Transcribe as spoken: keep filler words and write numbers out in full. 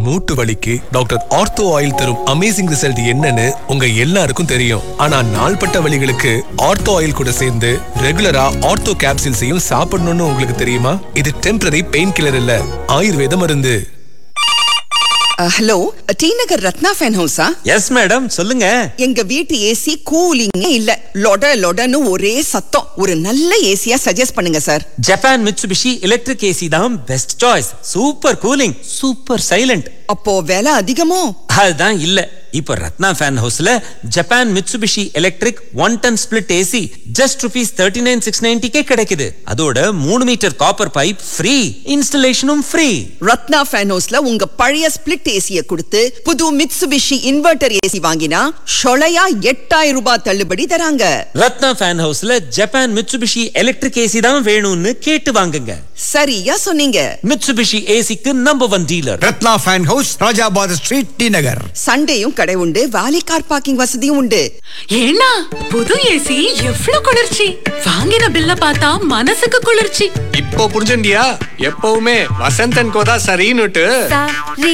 மூட்டு வலிக்கு doctor ortho oil தரும் அமேசிங் ரிசல்ட் என்னன்னு உங்க எல்லாருக்கும் தெரியும். ஆனா நாள்பட்ட வலிகளுக்கு ஆர்த்தோ ஆயில் கூட சேர்ந்து ரெகுலரா ஆர்த்தோ கேப்சூல்ஸையும் சாப்பிடணும்னு உங்களுக்கு தெரியுமா? இது டெம்பரரி பெயின் கில்லர் இல்ல, ஆயுர்வேத மருந்து. ஹலோ, டி நகர் ரத்னா ஃபேன் ஹவுஸா? எஸ் மேடம், சொல்லுங்க. எங்க வீட்டு ஏசி கூலிங்கே இல்ல, லொட லொடன்னு ஒரே சத்தம். ஒரு நல்ல ஏசியா சஜஸ்ட் பண்ணுங்க sir. Japan Mitsubishi electric AC தான் best choice. Super cooling, super silent. அப்போ விலை அதிகமோ? அதுதான் இல்ல. இப்ப ரத்னா ஃபேன் ஹவுஸ்ல Japan Mitsubishi electric one ton split AC just rupees thirty nine six நைன்டிக்கே கிடைக்குது. அதோட மூணு metre copper pipe free, இன்ஸ்டலேஷனும் free. Ratna fan ஹவுஸ்ல உங்க பழைய ஸ்பிளிட் ஏசிய கொடுத்து புது மிட்சுபிஷி இன்வெர்டர் ஏசி வாங்கினா ஷொலையா எட்டாயிரம் ரூபாய் தள்ளுபடி தராங்க. ரத்னா ஃபேன் ஹவுஸ்ல ஜப்பான் மிட்சுபிஷி எலக்ட்ரிக் ஏசி தான் வேணும்னு கேட்டு வாங்குங்க. சரியா சொன்னீங்க. மிட்சுபிஷி ஏசிக்கு number one dealer Ratna fan house, Rajabather street, D நகர். சண்டேயும் கடை உண்டு, வாலி கார் பார்க்கிங் வசதியும் உண்டு. ஏன்னா புது ஏசி எவ்வளவு குளிர்ச்சி! வாங்கின பில்ல பார்த்தா மனசுக்கு குளிர்ச்சி. இப்போ புரிஞ்சுண்டியா? எப்பவுமே வசந்தன் கோதா சரின்னுட்டு.